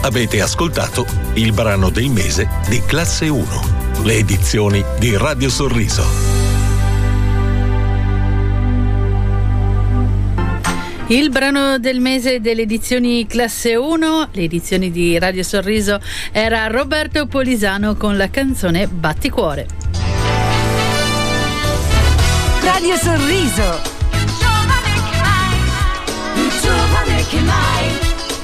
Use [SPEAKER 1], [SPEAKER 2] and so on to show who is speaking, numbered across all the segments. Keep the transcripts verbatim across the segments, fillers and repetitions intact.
[SPEAKER 1] Avete ascoltato il brano del mese di Classe uno, le edizioni di Radio Sorriso.
[SPEAKER 2] Il brano del mese delle edizioni Classe uno, le edizioni di Radio Sorriso, era Roberto Polisano con la canzone Batticuore.
[SPEAKER 3] Radio Sorriso. Giovane che mai, giovane che mai.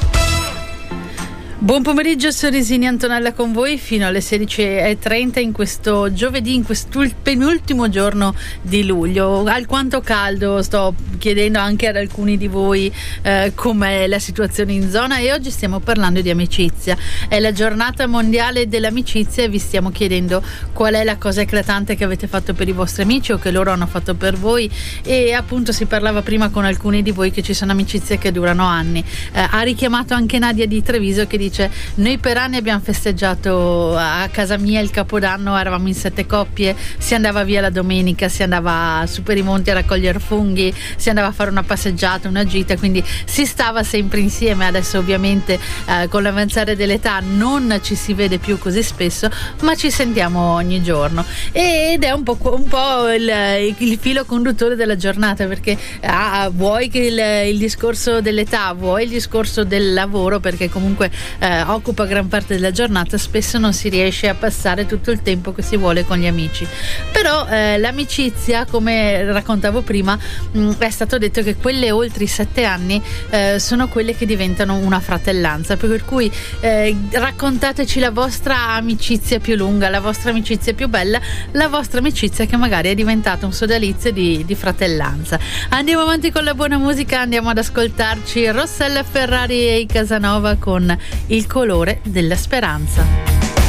[SPEAKER 2] Buon pomeriggio, Sorrisini, Antonella con voi fino alle sedici e trenta in questo giovedì, in questo penultimo giorno di luglio. Alquanto caldo, sto chiedendo anche ad alcuni di voi eh, com'è la situazione in zona, e oggi stiamo parlando di amicizia. È la giornata mondiale dell'amicizia e vi stiamo chiedendo qual è la cosa eclatante che avete fatto per i vostri amici o che loro hanno fatto per voi, e appunto si parlava prima con alcuni di voi che ci sono amicizie che durano anni. Eh, ha richiamato anche Nadia di Treviso che dice: noi per anni abbiamo festeggiato a casa mia il Capodanno, eravamo in sette coppie, si andava via la domenica, si andava su per i monti a raccogliere funghi, si andava a fare una passeggiata, una gita, quindi si stava sempre insieme. Adesso ovviamente eh, con l'avanzare dell'età non ci si vede più così spesso, ma ci sentiamo ogni giorno, ed è un po', un po' il, il filo conduttore della giornata, perché ah, vuoi che il, il discorso dell'età, vuoi il discorso del lavoro, perché comunque Eh, occupa gran parte della giornata, spesso non si riesce a passare tutto il tempo che si vuole con gli amici. Però eh, l'amicizia, come raccontavo prima, mh, è stato detto che quelle oltre i sette anni eh, sono quelle che diventano una fratellanza, per cui eh, raccontateci la vostra amicizia più lunga, la vostra amicizia più bella, la vostra amicizia che magari è diventata un sodalizio di, di fratellanza. Andiamo avanti con la buona musica, andiamo ad ascoltarci Rossella Ferrari e i Casanova con Il colore della speranza.